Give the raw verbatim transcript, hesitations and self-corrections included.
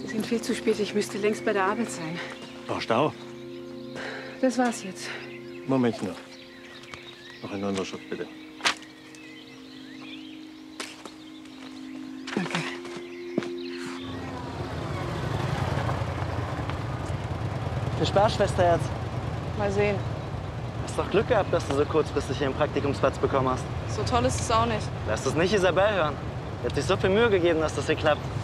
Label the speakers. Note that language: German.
Speaker 1: Wir sind viel zu spät. Ich müsste längst bei der Arbeit sein.
Speaker 2: War Stau?
Speaker 1: Das war's jetzt.
Speaker 2: Moment noch. Noch ein anderer Shot, bitte.
Speaker 1: Danke.
Speaker 3: Viel Spaß, Schwesterherz.
Speaker 1: Mal sehen.
Speaker 3: Hast doch Glück gehabt, dass du so kurzfristig hier einen Praktikumsplatz bekommen hast.
Speaker 1: So toll ist es auch nicht.
Speaker 3: Lass das nicht Isabel hören. Die hat sich so viel Mühe gegeben, dass das hier klappt.